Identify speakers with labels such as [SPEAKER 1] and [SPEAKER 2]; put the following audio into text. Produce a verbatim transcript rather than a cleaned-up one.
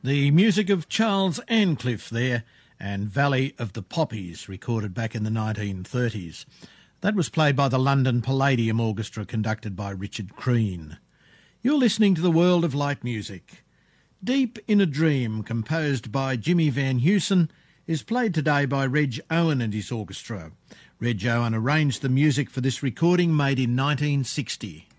[SPEAKER 1] The music of Charles Ancliffe there, and Valley of the Poppies, recorded back in the nineteen thirties. That was played by the London Palladium Orchestra, conducted by Richard Crean. You're listening to the world of light music. Deep in a Dream, composed by Jimmy Van Heusen, is played today by Reg Owen and his orchestra. Reg Owen arranged the music for this recording made in nineteen sixty.